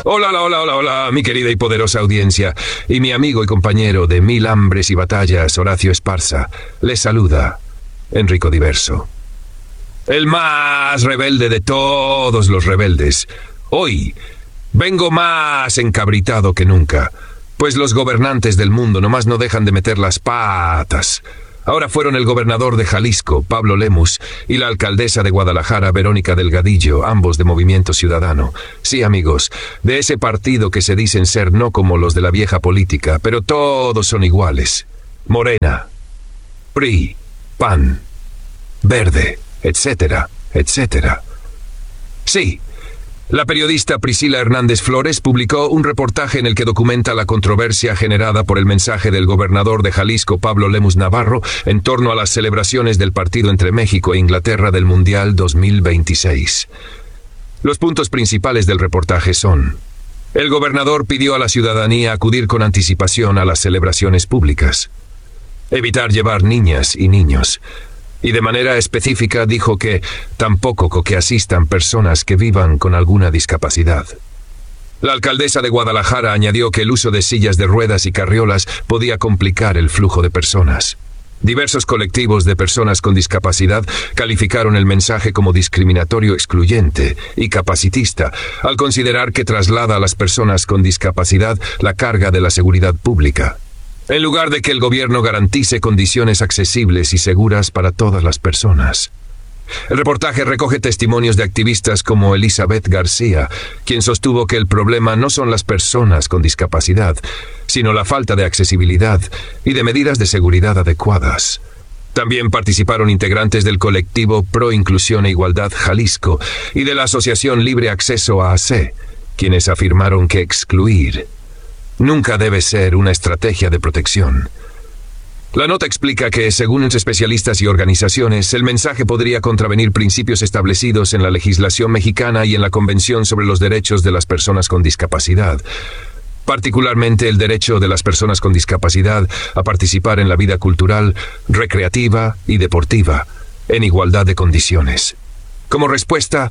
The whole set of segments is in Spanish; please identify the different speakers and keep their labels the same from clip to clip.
Speaker 1: Hola, hola, hola, hola, hola, mi querida y poderosa audiencia, y mi amigo y compañero de mil hambres y batallas, Horacio Esparza, les saluda Enrico Diverso. El más rebelde de todos los rebeldes. Hoy vengo más encabritado que nunca, pues los gobernantes del mundo nomás no dejan de meter las patas. Ahora fueron el gobernador de Jalisco, Pablo Lemus, y la alcaldesa de Guadalajara, Verónica Delgadillo, ambos de Movimiento Ciudadano. Sí, amigos, de ese partido que se dicen ser no como los de la vieja política, pero todos son iguales. Morena, PRI, PAN, Verde, etcétera, etcétera. Sí. La periodista Priscila Hernández Flores publicó un reportaje en el que documenta la controversia generada por el mensaje del gobernador de Jalisco, Pablo Lemus Navarro, en torno a las celebraciones del partido entre México e Inglaterra del Mundial 2026. Los puntos principales del reportaje son: el gobernador pidió a la ciudadanía acudir con anticipación a las celebraciones públicas, evitar llevar niñas y niños, y de manera específica dijo que tampoco que asistan personas que vivan con alguna discapacidad. La alcaldesa de Guadalajara añadió que el uso de sillas de ruedas y carriolas podía complicar el flujo de personas. Diversos colectivos de personas con discapacidad calificaron el mensaje como discriminatorio, excluyente y capacitista, al considerar que traslada a las personas con discapacidad la carga de la seguridad pública, en lugar de que el gobierno garantice condiciones accesibles y seguras para todas las personas. El reportaje recoge testimonios de activistas como Elizabeth García, quien sostuvo que el problema no son las personas con discapacidad, sino la falta de accesibilidad y de medidas de seguridad adecuadas. También participaron integrantes del colectivo Pro Inclusión e Igualdad Jalisco y de la Asociación Libre Acceso a AC, quienes afirmaron que excluir nunca debe ser una estrategia de protección. La nota explica que, según especialistas y organizaciones, el mensaje podría contravenir principios establecidos en la legislación mexicana y en la Convención sobre los Derechos de las Personas con Discapacidad, particularmente el derecho de las personas con discapacidad a participar en la vida cultural, recreativa y deportiva, en igualdad de condiciones. Como respuesta,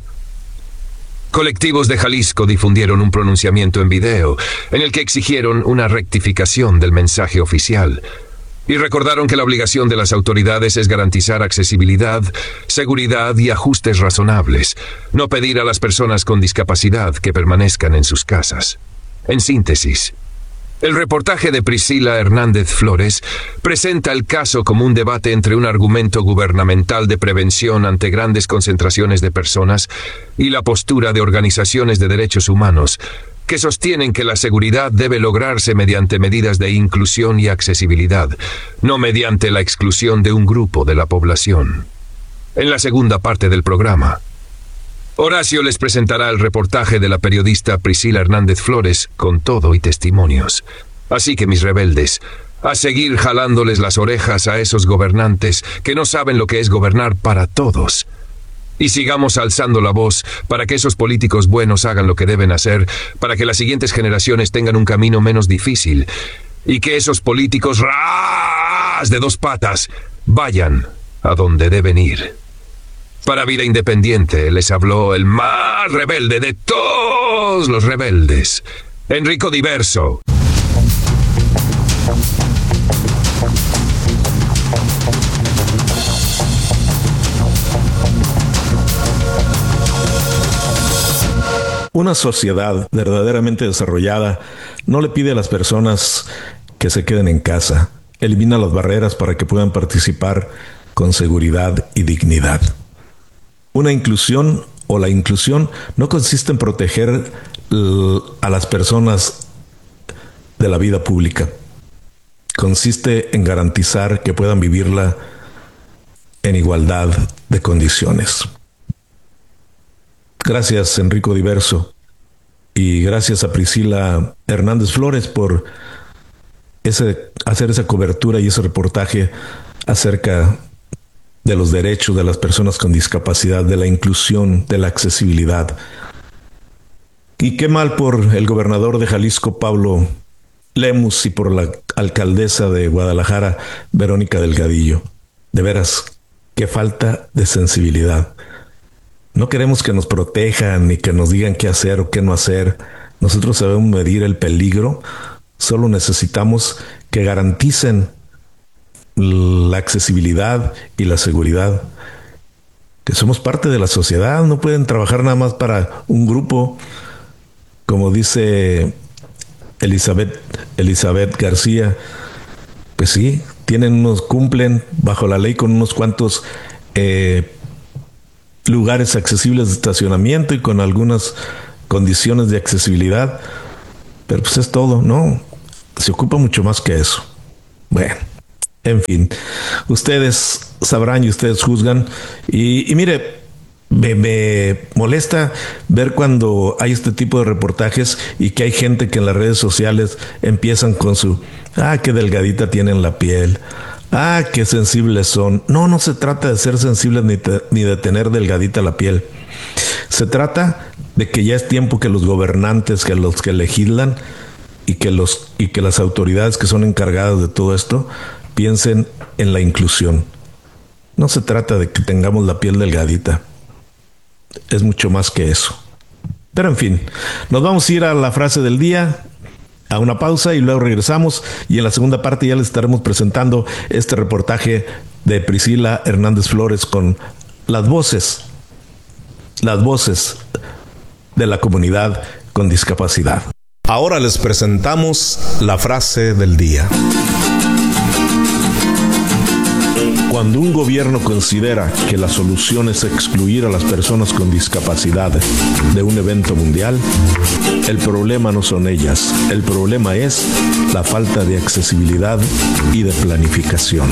Speaker 1: colectivos de Jalisco difundieron un pronunciamiento en video en el que exigieron una rectificación del mensaje oficial y recordaron que la obligación de las autoridades es garantizar accesibilidad, seguridad y ajustes razonables, no pedir a las personas con discapacidad que permanezcan en sus casas. En síntesis, el reportaje de Priscila Hernández Flores presenta el caso como un debate entre un argumento gubernamental de prevención ante grandes concentraciones de personas y la postura de organizaciones de derechos humanos que sostienen que la seguridad debe lograrse mediante medidas de inclusión y accesibilidad, no mediante la exclusión de un grupo de la población. En la segunda parte del programa, Horacio les presentará el reportaje de la periodista Priscila Hernández Flores con todo y testimonios. Así que, mis rebeldes, a seguir jalándoles las orejas a esos gobernantes que no saben lo que es gobernar para todos. Y sigamos alzando la voz para que esos políticos buenos hagan lo que deben hacer, para que las siguientes generaciones tengan un camino menos difícil, y que esos políticos ras de dos patas vayan a donde deben ir. Para Vida Independiente les habló el más rebelde de todos los rebeldes, Enrico Diverso.
Speaker 2: Una sociedad verdaderamente desarrollada no le pide a las personas que se queden en casa. Elimina las barreras para que puedan participar con seguridad y dignidad. Una inclusión o la inclusión no consiste en proteger a las personas de la vida pública. Consiste en garantizar que puedan vivirla en igualdad de condiciones. Gracias, Enrico Diverso, y gracias a Priscila Hernández Flores por hacer esa cobertura y ese reportaje acerca de los derechos de las personas con discapacidad, de la inclusión, de la accesibilidad. Y qué mal por el gobernador de Jalisco, Pablo Lemus, y por la alcaldesa de Guadalajara, Verónica Delgadillo. De veras, qué falta de sensibilidad. No queremos que nos protejan ni que nos digan qué hacer o qué no hacer. Nosotros sabemos medir el peligro, solo necesitamos que garanticen la accesibilidad y la seguridad. Que somos parte de la sociedad, no pueden trabajar nada más para un grupo, como dice Elizabeth García. Pues sí, cumplen bajo la ley con unos cuantos lugares accesibles de estacionamiento y con algunas condiciones de accesibilidad, pero pues es todo, ¿no? Se ocupa mucho más que eso. Bueno, en fin, ustedes sabrán y ustedes juzgan. Y mire, me molesta ver cuando hay este tipo de reportajes y que hay gente que en las redes sociales empiezan con su qué delgadita tienen la piel, qué sensibles son. No se trata de ser sensibles ni de tener delgadita la piel. Se trata de que ya es tiempo que los gobernantes, que los que legislan y que las autoridades que son encargadas de todo esto piensen en la inclusión. No se trata de que tengamos la piel delgadita. Es mucho más que eso. Pero en fin, nos vamos a ir a la frase del día, a una pausa y luego regresamos. Y en la segunda parte ya les estaremos presentando este reportaje de Priscila Hernández Flores con las voces de la comunidad con discapacidad. Ahora les presentamos la frase del día. Cuando un gobierno considera que la solución es excluir a las personas con discapacidad de un evento mundial, el problema no son ellas, el problema es la falta de accesibilidad y de planificación.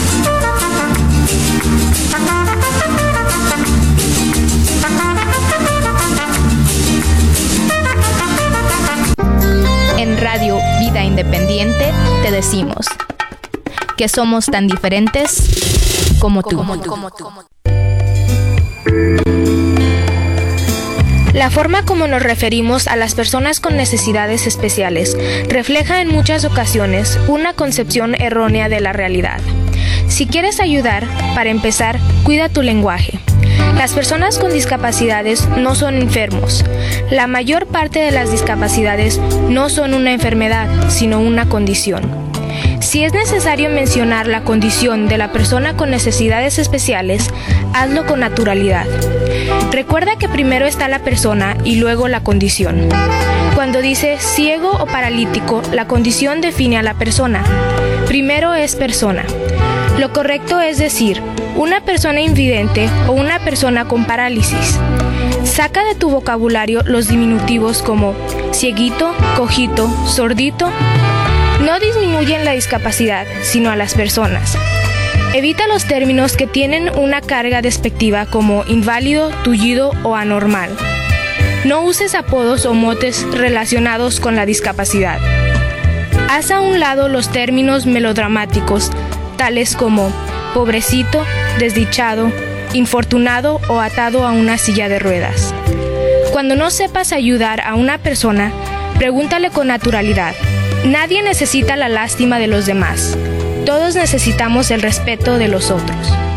Speaker 3: En Radio Vida Independiente te decimos que somos tan diferentes como tú.
Speaker 4: La forma como nos referimos a las personas con necesidades especiales refleja en muchas ocasiones una concepción errónea de la realidad. Si quieres ayudar, para empezar, cuida tu lenguaje. Las personas con discapacidades no son enfermos. La mayor parte de las discapacidades no son una enfermedad, sino una condición. Si es necesario mencionar la condición de la persona con necesidades especiales, hazlo con naturalidad. Recuerda que primero está la persona y luego la condición. Cuando dice ciego o paralítico, la condición define a la persona. Primero es persona. Lo correcto es decir, una persona invidente o una persona con parálisis. Saca de tu vocabulario los diminutivos como cieguito, cojito, sordito. No disminuyen la discapacidad, sino a las personas. Evita los términos que tienen una carga despectiva como inválido, tullido o anormal. No uses apodos o motes relacionados con la discapacidad. Haz a un lado los términos melodramáticos, tales como pobrecito, desdichado, infortunado o atado a una silla de ruedas. Cuando no sepas ayudar a una persona, pregúntale con naturalidad. Nadie necesita la lástima de los demás. Todos necesitamos el respeto de los otros.